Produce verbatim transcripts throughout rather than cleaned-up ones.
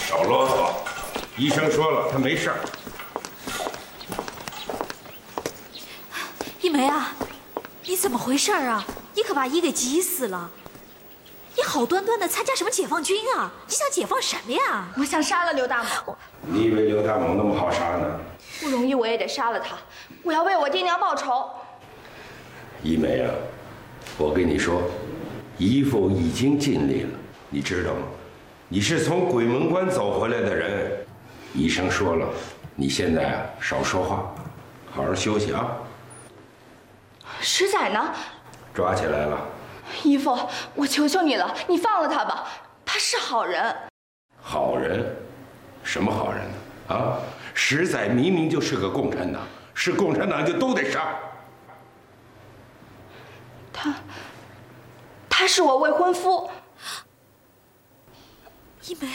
少啰嗦，医生说了，他没事儿。 一梅啊，你怎么回事啊？你可把姨给急死了！你好端端的参加什么解放军啊？你想解放什么呀？ 我想杀了刘大猛。 你以为刘大猛那么好杀呢？ 不容易，我也得杀了他。我要为我爹娘报仇。 一梅啊，我跟你说，姨父已经尽力了，你知道吗？你是从鬼门关走回来的人，医生说了，你现在啊少说话，好好休息啊。 石仔呢？ 抓起来了。 姨父，我求求你了，你放了他吧，他是好人。 好人？什么好人呢？啊，石仔明明就是个共产党，是共产党就都得杀。 他，他是我未婚夫。 一梅，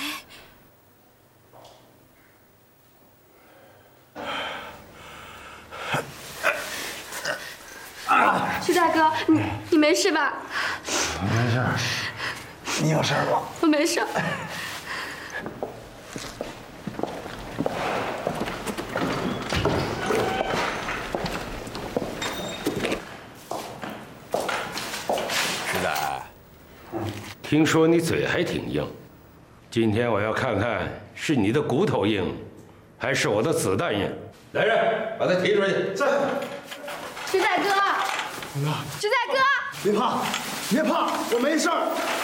啊，徐大哥，你你没事吧？ 没事。你有事吗？ 我没事。 石仔，听说你嘴还挺硬，今天我要看看是你的骨头硬，还是我的子弹硬。来人，把他提出去。 在。 徐仔哥， 哥， 徐仔哥， 别怕，别怕，我没事儿。